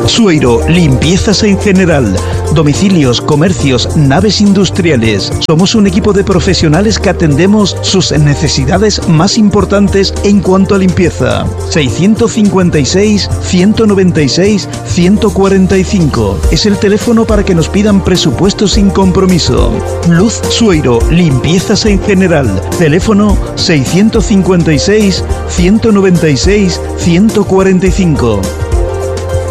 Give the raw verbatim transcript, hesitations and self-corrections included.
Sueiro, limpiezas en general, domicilios, comercios, naves industriales. Somos un equipo de profesionales que atendemos sus necesidades más importantes en cuanto a limpieza. seiscientos cincuenta y seis, ciento noventa y seis, ciento cuarenta y cinco. Es el teléfono para que nos pidan presupuestos sin compromiso. Luz Sueiro, limpiezas en general. Teléfono seiscientos cincuenta y seis, ciento noventa y seis, ciento cuarenta y cinco.